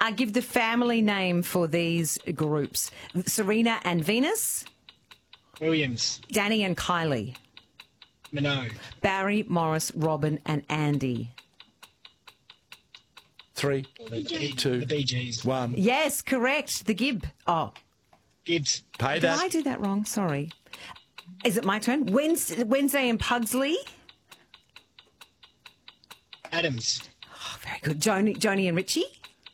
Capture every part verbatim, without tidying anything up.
Uh, give the family name for these groups. Serena and Venus. Williams. Danny and Kylie. Minogue. Barry, Morris, Robin and Andy. Three, The, two, the Bee Gees. one. Yes, correct. The Gib. Oh, Gibbs. Pay did that. I do that wrong? Sorry. Is it my turn? Wednesday, Wednesday and Pugsley. Adams. Oh, very good. Joni, Joni and Richie.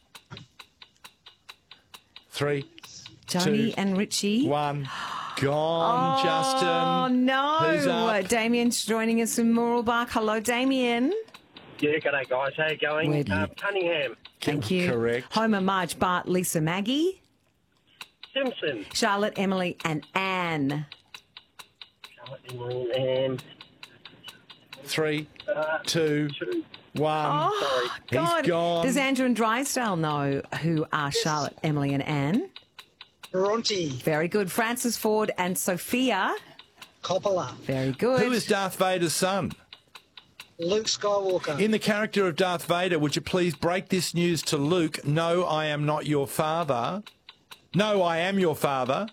Three, Joni Two. and Richie. one. Gone, Oh, Justin. no. Who's up? Damien's joining us from Mooralbark. Hello, Damien. Yeah, g'day guys. How you going? Where do you- Uh, Cunningham. Thank you. Correct. Homer, Marge, Bart, Lisa, Maggie. Simpson. Charlotte, Emily and Anne. Charlotte, Emily, and Three, uh, two, two. one. Oh, He's God. gone. Does Andrew and Drysdale know who are Charlotte, Emily and Anne? Bronte. Very good. Francis Ford and Sophia. Coppola. Very good. Who is Darth Vader's son? Luke Skywalker. In the character of Darth Vader, would you please break this news to Luke? No, I am not your father. No, I am your father.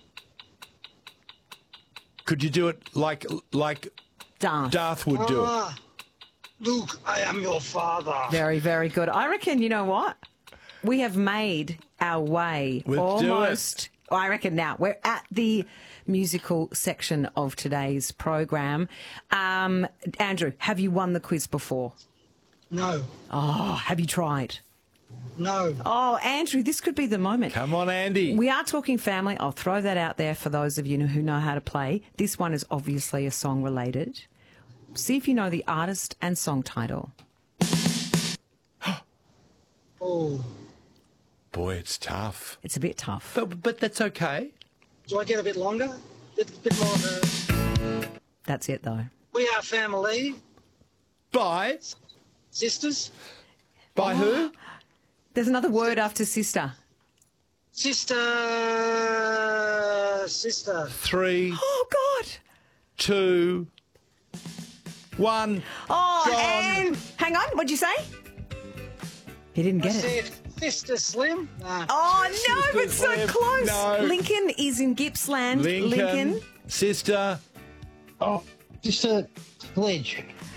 Could you do it like like Darth. Darth would do it? Ah, Luke, I am your father. Very, very good. I reckon, you know what? We have made our way We'll do it. almost. I reckon now we're at the musical section of today's program. Um, Andrew, have you won the quiz before? No. Oh, have you tried? No. Oh, Andrew, this could be the moment. Come on, Andy. We are talking family. I'll throw that out there for those of you who know how to play. This one is obviously a song related. See if you know the artist and song title. Oh. Boy, it's tough. It's a bit tough. But but that's okay. Do I get a bit longer? A bit more of a... That's it, though. We are family. By Sisters. by who? There's another word after sister. Sister. Sister. Three, Oh, God. two, one. Oh, Gone. and hang on. What'd you say? He didn't I get it. said Sister Slim. Nah. Oh, no, Sister but so Slim. close. No. Lincoln is in Gippsland. Lincoln, Lincoln. sister. Oh, just a sledge.